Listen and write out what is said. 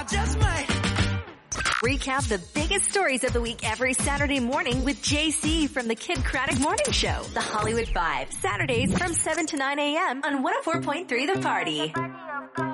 just might. Recap the biggest stories of the week every Saturday morning with JC from the Kid Craddock Morning Show. The Hollywood Five. Saturdays from 7 to 9 a.m. on 104.3 The Party.